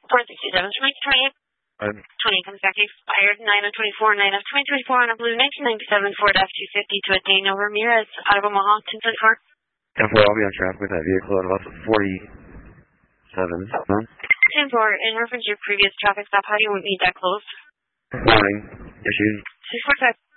467, 2028. 20 comes back expired. 9 of 24, 9 of 2024 on a blue 1997 Ford F-250 to a Daniel Ramirez out of Omaha, 10-4. 10-4, I'll be on traffic with that vehicle at about 47. 10-4, in reference to your previous traffic stop, how do you need that closed? Warning, issued. 645.